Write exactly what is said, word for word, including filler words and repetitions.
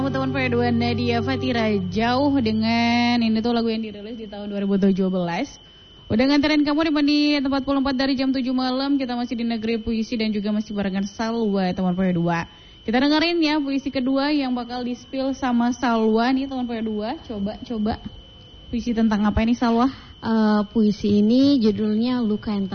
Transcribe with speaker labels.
Speaker 1: Teman P dua Nadia Fatira Jauh dengan ini tuh lagu yang dirilis di tahun dua ribu tujuh belas. Udah nganterin kamu di menit empat puluh empat dari jam tujuh malam. Kita masih di negeri puisi dan juga masih barengan Salwa teman P dua. Kita dengerin ya puisi kedua yang bakal di-spill sama Salwa nih teman P dua. Coba coba puisi tentang apa ini Salwa?
Speaker 2: Uh, puisi ini judulnya Luka yang